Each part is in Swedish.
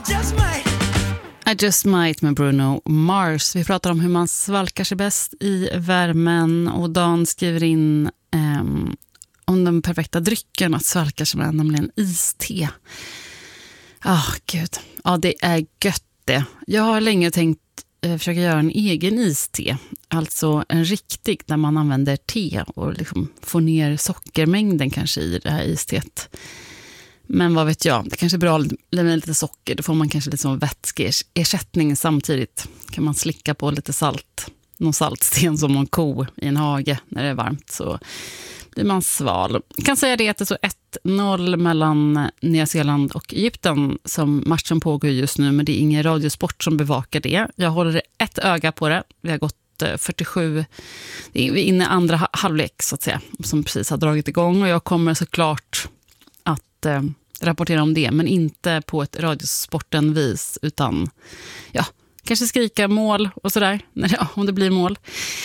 I just might med Bruno Mars. Vi pratar om hur man svalkar sig bäst i värmen, och Dan skriver in om den perfekta drycken att svalka sig med, nämligen iste. Gud. Ja, det är gött det. Jag har länge tänkt försöka göra en egen iste. Alltså en riktig där man använder te och liksom får ner sockermängden kanske i det här istet. Men vad vet jag, det kanske är bra med lite socker. Då får man kanske lite som vätskeersättning samtidigt. Kan man slicka på lite salt. Någon saltsten som någon ko i en hage när det är varmt, så blir man sval. Jag kan säga det att det är så 1-0 mellan Nya Zeeland och Egypten som matchen pågår just nu, men det är ingen radiosport som bevakar det. Jag håller ett öga på det. Vi har gått 47, vi är inne i andra halvlek så att säga, som precis har dragit igång, och jag kommer såklart att rapportera om det, men inte på ett radiosporten-vis, utan kanske skrika mål och sådär, om det blir mål.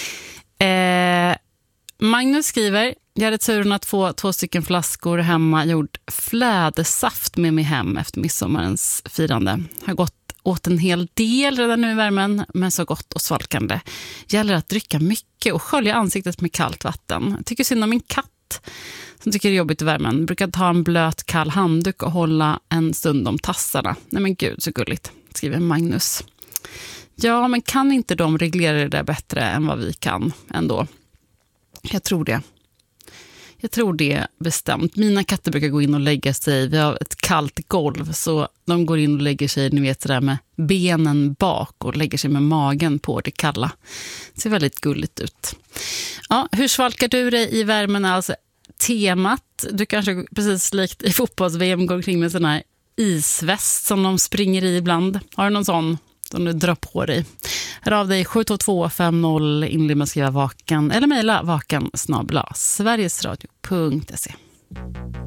Magnus skriver: jag hade turen att få 2 stycken flaskor hemma gjord flädersaft med mig hem efter midsommarens firande. Har gått åt en hel del redan nu i värmen, men så gott och svalkande. Gäller att dricka mycket och skölja ansiktet med kallt vatten. Jag tycker synd om min katt som tycker det är jobbigt i värmen. Brukar ta en blöt kall handduk och hålla en stund om tassarna. Nej men gud, så gulligt, skriver Magnus. Ja, men kan inte de reglera det där bättre än vad vi kan ändå? Jag tror det bestämt. Mina katter brukar gå in och lägga sig. Vi har ett kallt golv, så de går in och lägger sig, ni vet, där med benen bak och lägger sig med magen på det kalla. Det ser väldigt gulligt ut. Ja, hur svalkar du dig i värmen? Alltså temat, du kanske precis likt i fotbolls-VM går omkring med sån här isväst som de springer i ibland. Har du någon sån som du drar på dig? Hör av dig 72250, inled med att skriva vaken eller mejla vaken@sverigesradio.se.